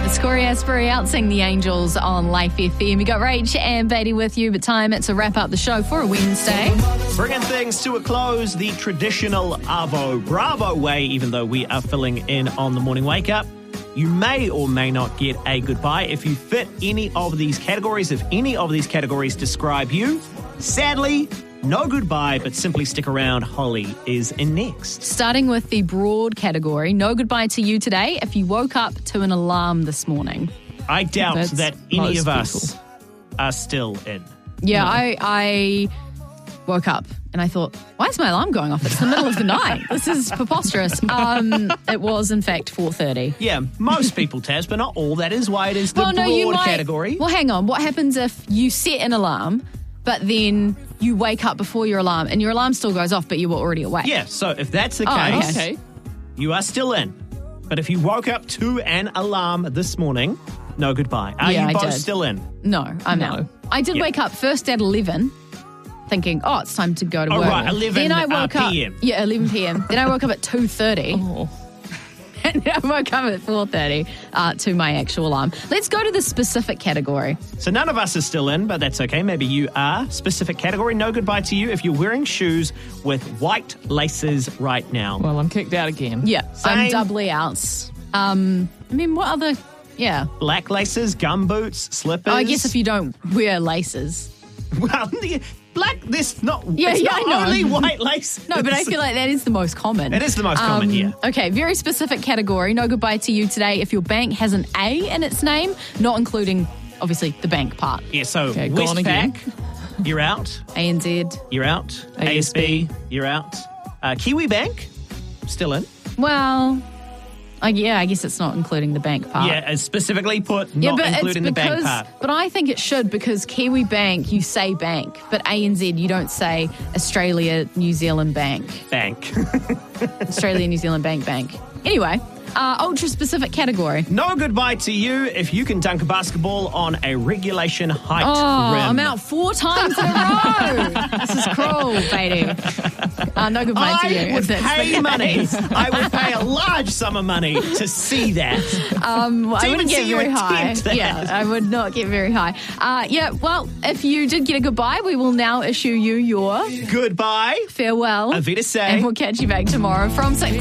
It's Corey Asbury out sing the Angels on Life FM. You got Rach and Beatty with you, but time to wrap up the show for a Wednesday. Bringing things to a close the traditional Arvo Bravo way, even though we are filling in on the morning wake up. You may or may not get a goodbye if you fit any of these categories. If any of these categories describe you, sadly, no goodbye, but simply stick around. Holly is in next. Starting with the broad category, no goodbye to you today if you woke up to an alarm this morning. I doubt That's that any most of us are still in. Yeah, I woke up and I thought, why is my alarm going off? It's the middle of the night. This is preposterous. It was, in fact, 4:30. Yeah, most people, Taz, but not all. That is why it is the broad category. Well, hang on. What happens if you set an alarm, but then you wake up before your alarm and your alarm still goes off, but you were already awake? Yeah, so if that's the case, Okay. you are still in. But if you woke up to an alarm this morning, no goodbye. Are Yeah, you I both did. still in? No, I'm No. out. I did wake up first at 11, thinking, it's time to go to Oh, work. right, 11 then I woke up, PM. Yeah, 11 p.m. Then I woke up at 2:30. Oh. And I woke up at 4:30 to my actual alarm. Let's go to the specific category. So none of us are still in, but that's okay. Maybe you are. Specific category, no goodbye to you if you're wearing shoes with white laces right now. Well, I'm kicked out again. Yeah, I'm Same. doubly out. What other... Yeah. Black laces, gumboots, slippers. I guess if you don't wear laces. Well, black, this not, Yeah, it's yeah, not I know. only white laces. No, but I feel like that is the most common. It is the most common, yeah. Okay, very specific category. No goodbye to you today if your bank has an A in its name, not including, obviously, the bank part. Yeah, so Okay, gone again. Westpac, you're out. ANZ. You're out. ASB, ASB. you're out. Kiwi Bank, still in. Well, I guess it's not including the bank part. Yeah, it's specifically put, not including the bank part. But I think it should, because Kiwi Bank, you say bank, but ANZ, you don't say Australia, New Zealand Bank. Bank. Australia, New Zealand Bank. Anyway, ultra specific category. No goodbye to you if you can dunk a basketball on a regulation height rim. I'm out 4 times in a row. This is cruel, Beatty. No goodbye to you. I would if that's the pay case. money. I would pay a large sum of money to see that. I even wouldn't get see you very high. attempt that. Yeah, I would not get very high. Well, if you did get a goodbye, we will now issue you your Goodbye. farewell. Auf Wiedersehen. And we'll catch you back tomorrow from 6.